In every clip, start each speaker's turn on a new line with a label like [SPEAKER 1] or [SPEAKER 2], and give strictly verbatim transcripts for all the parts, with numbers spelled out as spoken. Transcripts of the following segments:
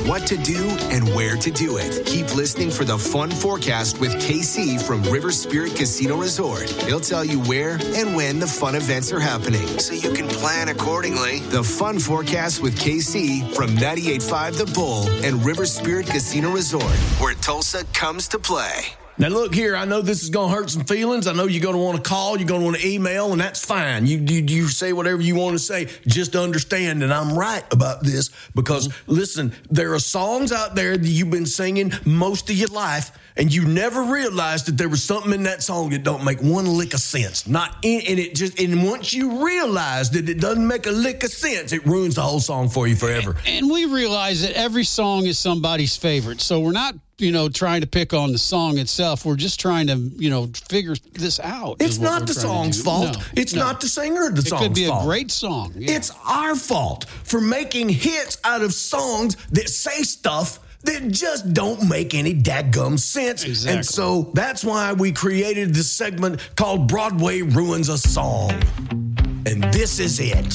[SPEAKER 1] what to do and where to do it. Keep listening for the Fun Forecast with K C from River Spirit Casino Resort. He'll tell you where and when the fun events are happening, so you can plan accordingly. The Fun Forecast with K C from ninety-eight point five The Bull and River Spirit Casino Resort, where Tulsa comes to play.
[SPEAKER 2] Now, look here, I know this is going to hurt some feelings. I know you're going to want to call, you're going to want to email, and that's fine. You, you you say whatever you want to say. Just understand that I'm right about this because, listen, there are songs out there that you've been singing most of your life, and you never realized that there was something in that song that don't make one lick of sense. Not in, and it just and once you realize that it doesn't make a lick of sense, it ruins the whole song for you forever.
[SPEAKER 3] And, and we realize that every song is somebody's favorite, so we're not, you know, trying to pick on the song itself. We're just trying to, you know, figure this out.
[SPEAKER 2] It's not the song's fault.
[SPEAKER 3] No,
[SPEAKER 2] it's
[SPEAKER 3] no.
[SPEAKER 2] not the singer of the song's fault.
[SPEAKER 3] It could be a great song. Yeah.
[SPEAKER 2] It's our fault for making hits out of songs that say stuff that just don't make any dadgum sense.
[SPEAKER 3] Exactly.
[SPEAKER 2] And so that's why we created this segment called Broadway Ruins a Song. And this is it.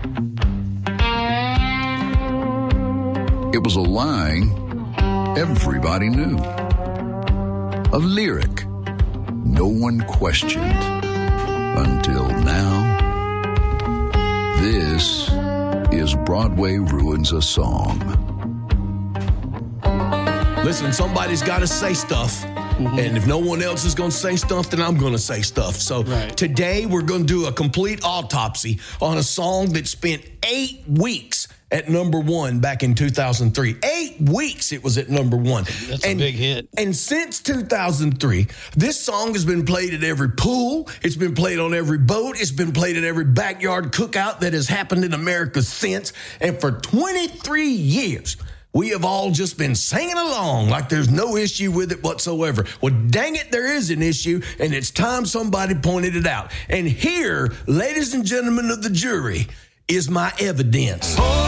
[SPEAKER 4] It was a line everybody knew. A lyric no one questioned until now. This is Broadway Ruins a Song.
[SPEAKER 2] Listen, somebody's got to say stuff. Mm-hmm. And if no one else is going to say stuff, then I'm going to say stuff. So
[SPEAKER 3] right.
[SPEAKER 2] Today we're going to do a complete autopsy on a song that spent eight weeks at number one back in two thousand three. Eight weeks it was at number one.
[SPEAKER 3] That's
[SPEAKER 2] and,
[SPEAKER 3] a big hit.
[SPEAKER 2] And since two thousand three, this song has been played at every pool. It's been played on every boat. It's been played at every backyard cookout that has happened in America since. And for twenty-three years, we have all just been singing along like there's no issue with it whatsoever. Well, dang it, there is an issue, and it's time somebody pointed it out. And here, ladies and gentlemen of the jury, is my evidence.